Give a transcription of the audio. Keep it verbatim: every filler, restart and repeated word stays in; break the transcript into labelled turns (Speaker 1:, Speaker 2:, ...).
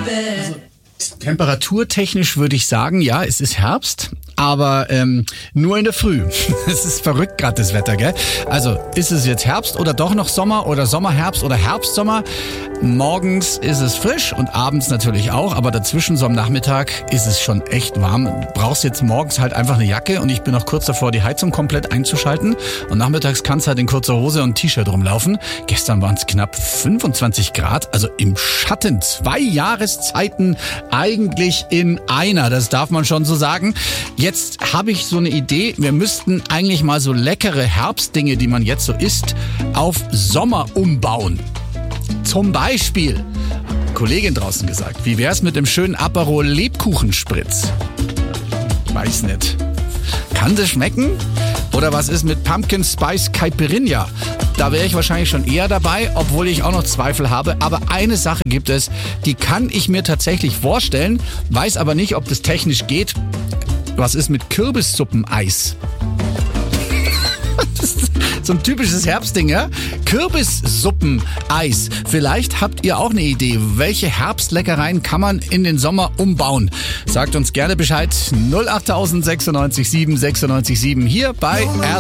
Speaker 1: Temperaturtechnisch würde ich sagen, ja, es ist Herbst, aber ähm, nur in der Früh. Es ist verrückt gerade das Wetter, gell? Also ist es jetzt Herbst oder doch noch Sommer oder Sommerherbst oder Herbstsommer? Morgens ist es frisch und abends natürlich auch, aber dazwischen so am Nachmittag ist es schon echt warm. Du brauchst jetzt morgens halt einfach eine Jacke und ich bin noch kurz davor, die Heizung komplett einzuschalten. Und nachmittags kannst du halt in kurzer Hose und T-Shirt rumlaufen. Gestern waren es knapp fünfundzwanzig Grad, also im Schatten. Zwei Jahreszeiten eigentlich in einer, das darf man schon so sagen. Jetzt habe ich so eine Idee, wir müssten eigentlich mal so leckere Herbstdinge, die man jetzt so isst, auf Sommer umbauen. Zum Beispiel, Kollegin draußen gesagt, wie wär's mit dem schönen Aperol Lebkuchenspritz? Weiß nicht. Kann das schmecken? Oder was ist mit Pumpkin Spice Caipirinha? Da wäre ich wahrscheinlich schon eher dabei, obwohl ich auch noch Zweifel habe. Aber eine Sache gibt es, die kann ich mir tatsächlich vorstellen, weiß aber nicht, ob das technisch geht. Was ist mit Kürbissuppeneis? Das ist so ein typisches Herbstding, ja? Kürbissuppeneis. Vielleicht habt ihr auch eine Idee. Welche Herbstleckereien kann man in den Sommer umbauen? Sagt uns gerne Bescheid. null acht sechsundneunzig sieben sechsundneunzig sieben hier bei R